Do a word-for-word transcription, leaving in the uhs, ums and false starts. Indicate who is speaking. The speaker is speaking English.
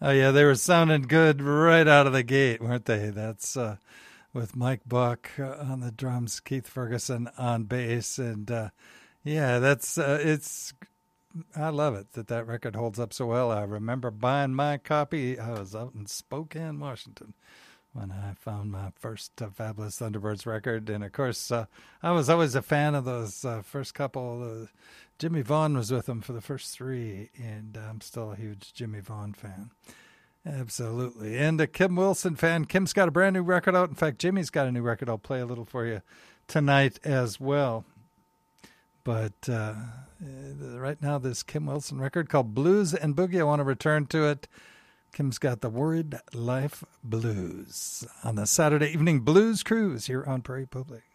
Speaker 1: Oh, yeah, they were sounding good right out of the gate, weren't they? That's uh, with Mike Buck uh, on the drums, Keith Ferguson on bass, and uh, yeah, that's uh, it's. I love it that that record holds up so well. I remember buying my copy. I was out in Spokane, Washington, when I found my first uh, Fabulous Thunderbirds record, and of course, uh, I was always a fan of those uh, first couple. Uh, Jimmy Vaughn was with them for the first three, and I'm still a huge Jimmy Vaughn fan. Absolutely. And a Kim Wilson fan. Kim's got a brand new record out. In fact, Jimmy's got a new record. I'll play a little for you tonight as well. But uh, right now, this Kim Wilson record called Blues and Boogie, I want to return to it. Kim's got the Worried Life Blues on the Saturday Evening Blues Cruise here on Prairie Public.